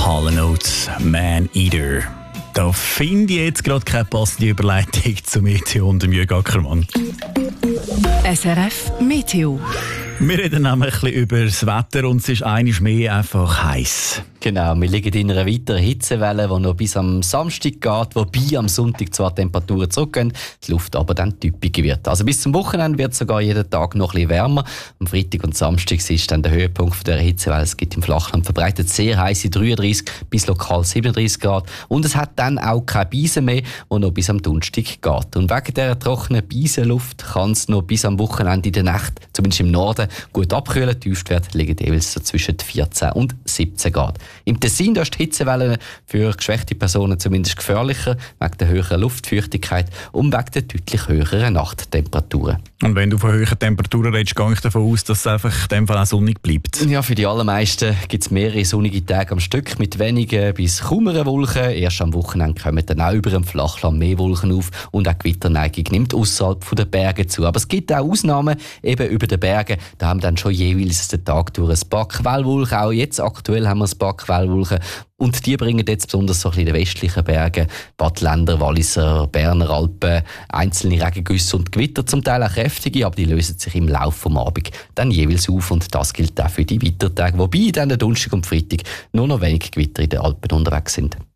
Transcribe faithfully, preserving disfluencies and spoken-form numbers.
Hall and Oates, Man Eater. Da finde ich jetzt gerade keine passende Überleitung zu Meteo und dem Jürg Ackermann. S R F Meteo. Wir reden nämlich ein bisschen über das Wetter und es ist einmal mehr einfach heiß. Genau, wir liegen in einer weiteren Hitzewelle, die noch bis am Samstag geht, wobei am Sonntag zwar Temperaturen zurückgehen, die Luft aber dann typischer wird. Also bis zum Wochenende wird es sogar jeden Tag noch ein bisschen wärmer. Am Freitag und Samstag ist dann der Höhepunkt der Hitzewelle. Es gibt im Flachland verbreitet sehr heiße dreiunddreißig bis lokal siebenunddreißig Grad. Und es hat dann auch keine Beise mehr, die noch bis am Donnerstag geht. Und wegen dieser trockenen Beisenluft kann es noch bis am Wochenende in der Nacht, zumindest im Norden, gut abkühlen. Die Tiefstwerte liegen jeweils so zwischen vierzehn und siebzehn Grad. Im Tessin ist die Hitzewelle für geschwächte Personen zumindest gefährlicher, wegen der höheren Luftfeuchtigkeit und wegen der deutlich höheren Nachttemperaturen. Und wenn du von höheren Temperaturen redest, gehe ich davon aus, dass es einfach in dem Fall auch sonnig bleibt. Ja, für die allermeisten gibt es mehrere sonnige Tage am Stück mit wenigen bis kaum einer Wolken. Erst am Wochenende kommen dann auch über dem Flachland mehr Wolken auf und auch die Gewitterneigung nimmt außerhalb der Berge zu. Aber es gibt auch Ausnahmen, eben über den Bergen. Da haben dann schon jeweils den Tag durch ein paar Quellwolken. Auch jetzt aktuell haben wir ein paar Quellwolken. Und die bringen jetzt besonders so ein bisschen in den westlichen Bergen, Badländer, Walliser, Berner Alpen, einzelne Regengüsse und Gewitter, zum Teil auch kräftige, aber die lösen sich im Laufe des Abends dann jeweils auf und das gilt auch für die Weitertage, wobei dann der Donnerstag und Freitag nur noch wenig Gewitter in den Alpen unterwegs sind.